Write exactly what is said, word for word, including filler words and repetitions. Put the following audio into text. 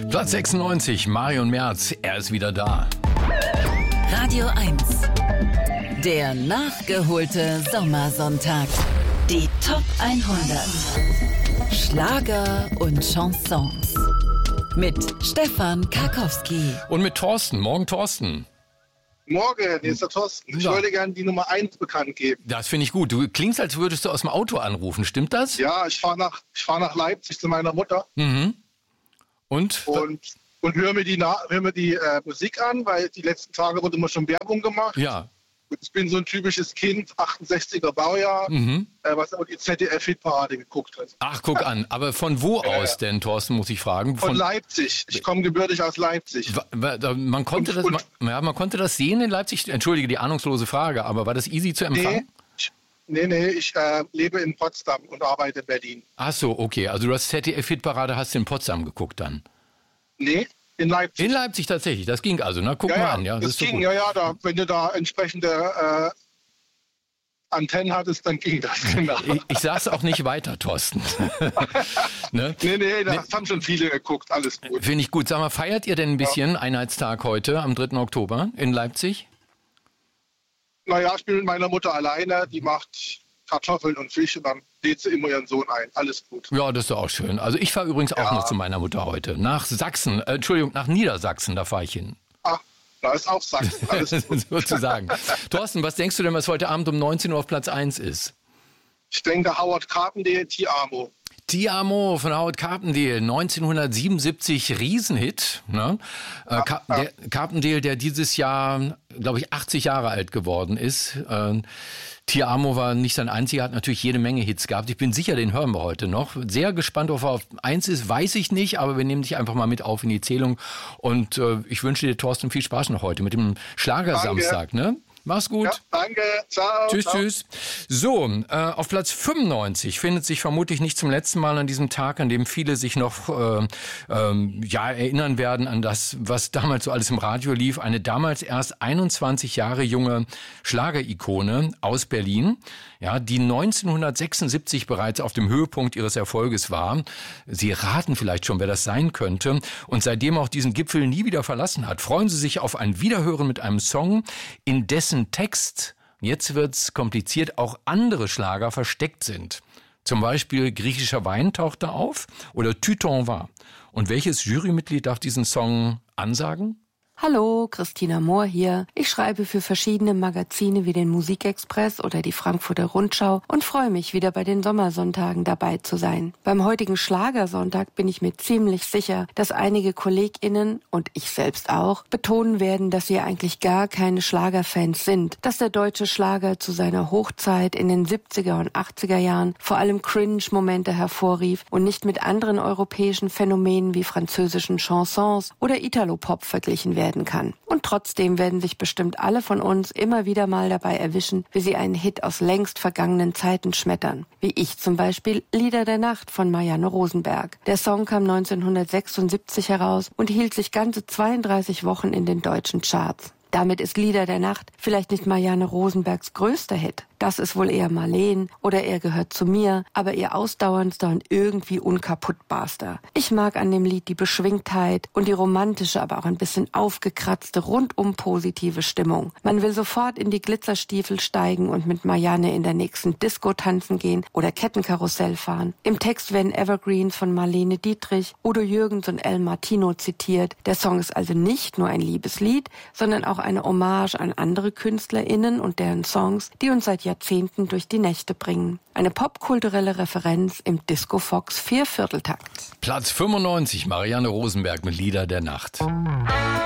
Platz sechsundneunzig, Marion Merz, er ist wieder da. Radio eins, der nachgeholte Sommersonntag. Die Top hundert. Schlager und Chansons. Mit Stefan Karkowski. Und mit Thorsten. Morgen, Thorsten. Morgen, hier ist der Thorsten. Ich ja. wollte gerne die Nummer eins bekannt geben. Das finde ich gut. Du klingst, als würdest du aus dem Auto anrufen. Stimmt das? Ja, ich fahre nach, ich fahr nach Leipzig zu meiner Mutter. Mhm. Und? Und, und höre mir die, hör mir die äh, Musik an, weil die letzten Tage wurde immer schon Werbung gemacht. Ja. Ich bin so ein typisches Kind, achtundsechziger Baujahr, mhm. äh, was aber die Z D F-Hitparade geguckt hat. Ach, guck an. Aber von wo ja, aus ja. denn, Thorsten, muss ich fragen? Von, von Leipzig. Ich komme gebürtig aus Leipzig. Man konnte, und, das, und, man, ja, man konnte das sehen in Leipzig? Entschuldige die ahnungslose Frage, aber war das easy zu empfangen? Nee, nee, nee ich äh, lebe in Potsdam und arbeite in Berlin. Ach so, okay. Also du hast Z D F-Hitparade, hast du in Potsdam geguckt dann? Nee. In Leipzig. In Leipzig tatsächlich, das ging also, na guck ja, mal ja, an. Ja, das, das ging, so ja, ja, da, wenn du da entsprechende äh, Antennen hattest, dann ging das, genau. Ich, ich sag's auch nicht weiter, Thorsten. ne? Nee, nee, das nee. haben schon viele geguckt, alles gut. Finde ich gut. Sag mal, feiert ihr denn ein bisschen ja. Einheitstag heute, am dritten Oktober in Leipzig? Naja, ich bin mit meiner Mutter alleine, die macht Kartoffeln und Fisch und dann lädt sie immer ihren Sohn ein. Alles gut. Ja, das ist doch auch schön. Also ich fahre übrigens ja. auch noch zu meiner Mutter heute. Nach Sachsen, äh, Entschuldigung, nach Niedersachsen, da fahre ich hin. Ach, da ist auch Sachsen. Alles gut. Sozusagen. Thorsten, was denkst du denn, was heute Abend um neunzehn Uhr auf Platz eins ist? Ich denke Howard Carpendale, Ti Amo. Ti Amo von Howard Carpendale, neunzehnhundertsiebenundsiebzig, Riesenhit. Ne? Ja, Car- ja. Der Carpendale, der dieses Jahr, glaube ich, achtzig Jahre alt geworden ist. Äh, Ti Amo war nicht sein einziger, hat natürlich jede Menge Hits gehabt. Ich bin sicher, den hören wir heute noch. Sehr gespannt, ob er auf eins ist, weiß ich nicht, aber wir nehmen dich einfach mal mit auf in die Zählung. Und äh, ich wünsche dir, Thorsten, viel Spaß noch heute mit dem Schlagersamstag. Ne? Mach's gut. Ja, danke. Ciao. Tschüss, ciao. tschüss. So, äh, auf Platz fünfundneunzig findet sich vermutlich nicht zum letzten Mal an diesem Tag, an dem viele sich noch äh, ähm, ja, erinnern werden an das, was damals so alles im Radio lief. Eine damals erst einundzwanzig Jahre junge Schlagerikone aus Berlin, ja, die neunzehnhundertsechsundsiebzig bereits auf dem Höhepunkt ihres Erfolges war. Sie raten vielleicht schon, wer das sein könnte. Und seitdem auch diesen Gipfel nie wieder verlassen hat. Freuen Sie sich auf ein Wiederhören mit einem Song, in dessen Text, jetzt wird's kompliziert, auch andere Schlager versteckt sind. Zum Beispiel Griechischer Wein taucht da auf oder Tu t'en vas. Und welches Jurymitglied darf diesen Song ansagen? Hallo, Christina Mohr hier. Ich schreibe für verschiedene Magazine wie den Musikexpress oder die Frankfurter Rundschau und freue mich, wieder bei den Sommersonntagen dabei zu sein. Beim heutigen Schlagersonntag bin ich mir ziemlich sicher, dass einige KollegInnen und ich selbst auch betonen werden, dass wir eigentlich gar keine Schlagerfans sind. Dass der deutsche Schlager zu seiner Hochzeit in den siebziger und achtziger Jahren vor allem Cringe-Momente hervorrief und nicht mit anderen europäischen Phänomenen wie französischen Chansons oder Italo-Pop verglichen werden kann. Und trotzdem werden sich bestimmt alle von uns immer wieder mal dabei erwischen, wie sie einen Hit aus längst vergangenen Zeiten schmettern. Wie ich zum Beispiel Lieder der Nacht von Marianne Rosenberg. Der Song kam neunzehnhundertsechsundsiebzig heraus und hielt sich ganze zweiunddreißig Wochen in den deutschen Charts. Damit ist Lieder der Nacht vielleicht nicht Marianne Rosenbergs größter Hit. Das ist wohl eher Marleen oder Er gehört zu mir, aber ihr ausdauerndster und irgendwie unkaputtbarster. Ich mag an dem Lied die Beschwingtheit und die romantische, aber auch ein bisschen aufgekratzte, rundum positive Stimmung. Man will sofort in die Glitzerstiefel steigen und mit Marianne in der nächsten Disco tanzen gehen oder Kettenkarussell fahren. Im Text werden Evergreens von Marlene Dietrich, Udo Jürgens und El Martino zitiert. Der Song ist also nicht nur ein Liebeslied, sondern auch eine Hommage an andere KünstlerInnen und deren Songs, die uns seit Jahrzehnten durch die Nächte bringen. Eine popkulturelle Referenz im Disco Fox Viervierteltakt. Platz fünfundneunzig, Marianne Rosenberg mit Lieder der Nacht.